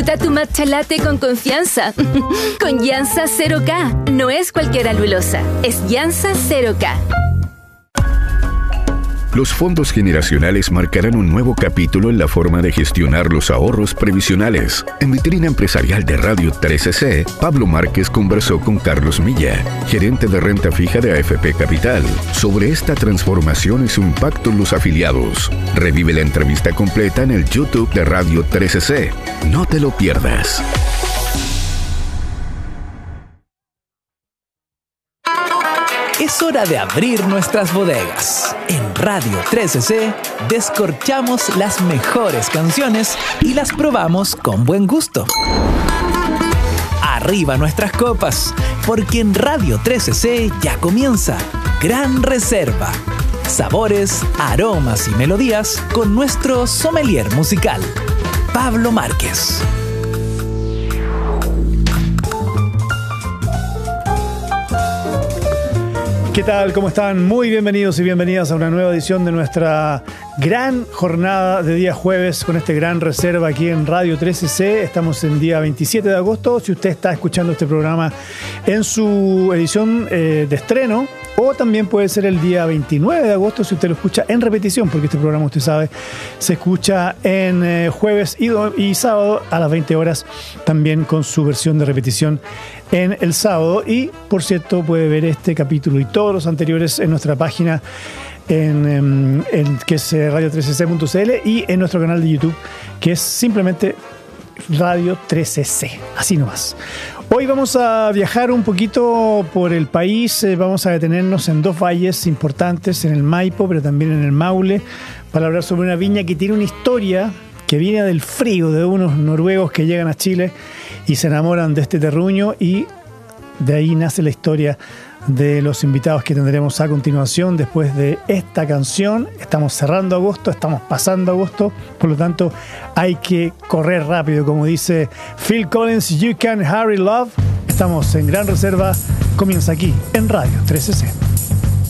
Disfruta tu matcha latte con confianza. Con Llanza 0K. No es cualquier alulosa, es Llanza 0K. Los fondos generacionales marcarán un nuevo capítulo en la forma de gestionar los ahorros previsionales. En Vitrina Empresarial de Radio 13C, Pablo Márquez conversó con Carlos Milla, gerente de renta fija de AFP Capital, sobre esta transformación y su impacto en los afiliados. Revive la entrevista completa en el YouTube de Radio 13C. No te lo pierdas. Es hora de abrir nuestras bodegas. En Radio 13C descorchamos las mejores canciones y las probamos con buen gusto. Arriba nuestras copas, porque en Radio 13C ya comienza Gran Reserva. Sabores, aromas y melodías con nuestro sommelier musical, Pablo Márquez. ¿Qué tal? ¿Cómo están? Muy bienvenidos y bienvenidas a una nueva edición de nuestra gran jornada de día jueves con este Gran Reserva aquí en Radio 13C. Estamos en día 27 de agosto. Si usted está escuchando este programa en su edición de estreno, o también puede ser el día 29 de agosto si usted lo escucha en repetición, porque este programa, usted sabe, se escucha en jueves y sábado a las 20 horas, también con su versión de repetición en el sábado. Y, por cierto, puede ver este capítulo y todos los anteriores en nuestra página que es radio13c.cl y en nuestro canal de YouTube, que es simplemente Radio 13C, así nomás. Hoy vamos a viajar un poquito por el país, vamos a detenernos en dos valles importantes, en el Maipo, pero también en el Maule, para hablar sobre una viña que tiene una historia que viene del frío, de unos noruegos que llegan a Chile y se enamoran de este terruño, y de ahí nace la historia de los invitados que tendremos a continuación después de esta canción. Estamos cerrando agosto, estamos pasando agosto, por lo tanto hay que correr rápido, como dice Phil Collins, You Can Hurry Love. Estamos en Gran Reserva, comienza aquí en Radio 13C.